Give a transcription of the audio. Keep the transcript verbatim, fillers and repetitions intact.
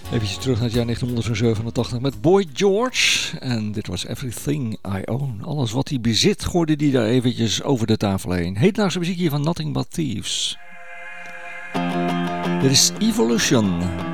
Even terug naar het jaar negentien zevenentachtig met Boy George. En dit was Everything I Own. Alles wat hij bezit gooide hij daar eventjes over de tafel heen. Hedendaagse muziek hier van Nothing But Thieves. Dit is Evolution.